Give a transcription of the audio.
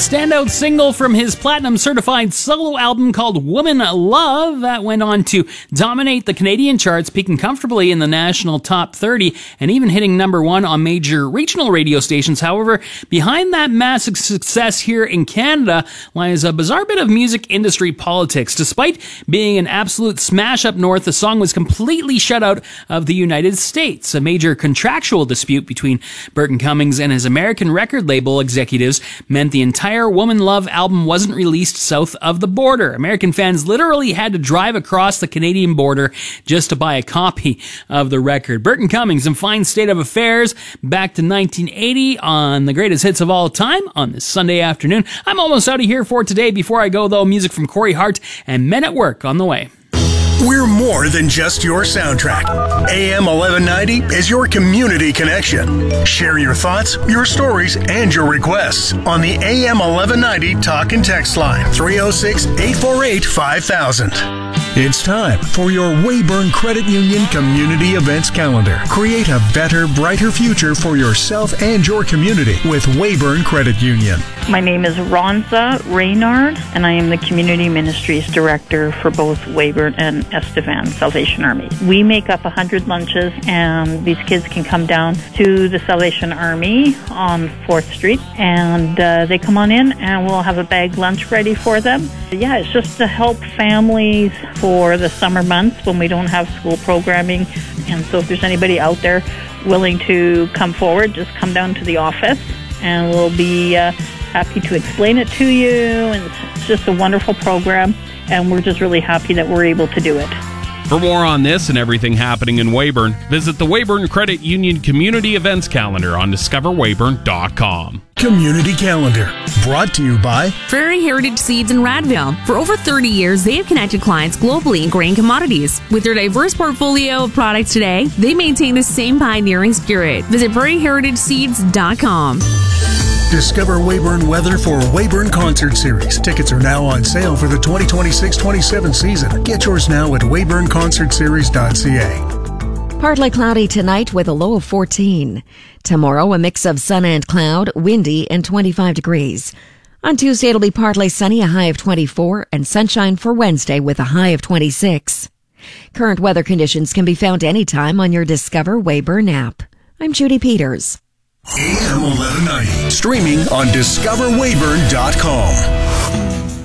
standout single from his platinum-certified solo album called Woman Love that went on to dominate the Canadian charts, peaking comfortably in the national top 30 and even hitting number 1 on major regional radio stations. However, behind that massive success here in Canada lies a bizarre bit of music industry politics. Despite being an absolute smash up north, the song was completely shut out of the United States. A major contractual dispute between Burton Cummings and his American record label executives meant the entire Woman Love album wasn't released south of the border. American fans literally had to drive across the Canadian border just to buy a copy of the record. Burton Cummings in fine state of affairs back to 1980 on the greatest hits of all time on this Sunday afternoon. I'm almost out of here for today. Before I go, though, music from Corey Hart and Men at Work on the way. We're more than just your soundtrack. AM 1190 is your community connection. Share your thoughts, your stories, and your requests on the AM 1190 talk and text line 306-848-5000. It's time for your Weyburn Credit Union Community Events Calendar. Create a better, brighter future for yourself and your community with Weyburn Credit Union. My name is Ronza Reynard, and I am the Community Ministries Director for both Weyburn and Estevan Salvation Army. We make up 100 lunches, and these kids can come down to the Salvation Army on 4th Street, and they come on in, and we'll have a bag lunch ready for them. Yeah, it's just to help families for the summer months when we don't have school programming. And so if there's anybody out there willing to come forward, just come down to the office, and we'll be happy to explain it to you. And it's just a wonderful program, and we're just really happy that we're able to do it. For more on this and everything happening in Weyburn, visit the Weyburn Credit Union Community Events Calendar on discoverweyburn.com. Community Calendar, brought to you by Prairie Heritage Seeds in Radville. For over 30 years, they have connected clients globally in grain commodities. With their diverse portfolio of products today, they maintain the same pioneering spirit. Visit prairieheritageseeds.com. Discover Weyburn weather for Weyburn Concert Series. Tickets are now on sale for the 2026-27 season. Get yours now at weyburnconcertseries.ca. Partly cloudy tonight with a low of 14. Tomorrow, a mix of sun and cloud, windy, and 25 degrees. On Tuesday, it'll be partly sunny, a high of 24, and sunshine for Wednesday with a high of 26. Current weather conditions can be found anytime on your Discover Weyburn app. I'm Judy Peters. AM 1190, streaming on discoverweyburn.com.